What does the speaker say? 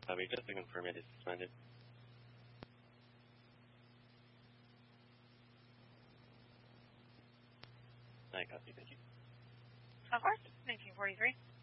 Copy. Just to confirm, it is suspended. I copy. Thank you. Of course. 1943.